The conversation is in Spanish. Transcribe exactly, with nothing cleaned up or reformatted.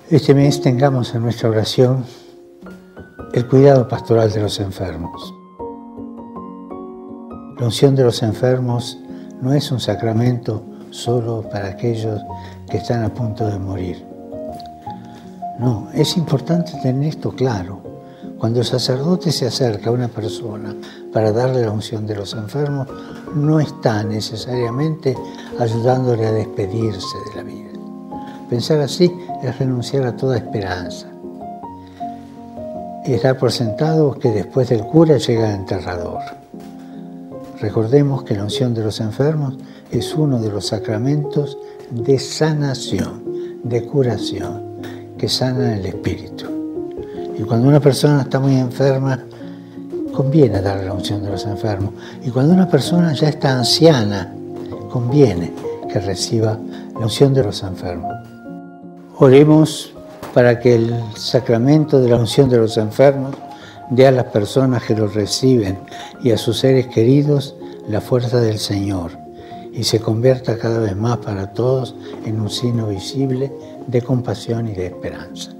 Este mes tengamos en nuestra oración el cuidado pastoral de los enfermos. La unción de los enfermos no es un sacramento solo para aquellos que están a punto de morir. No, es importante tener esto claro. Cuando el sacerdote se acerca a una persona para darle la unción de los enfermos, no está necesariamente ayudándole a despedirse de la vida. Pensar así es renunciar a toda esperanza. Es dar por sentado que después del cura llega el enterrador. Recordemos que la unción de los enfermos es uno de los sacramentos de sanación, de curación, que sana el espíritu. Y cuando una persona está muy enferma, conviene darle la unción de los enfermos. Y cuando una persona ya está anciana, conviene que reciba la unción de los enfermos. Oremos para que el sacramento de la unción de los enfermos dé a las personas que lo reciben y a sus seres queridos la fuerza del Señor y se convierta cada vez más para todos en un signo visible de compasión y de esperanza.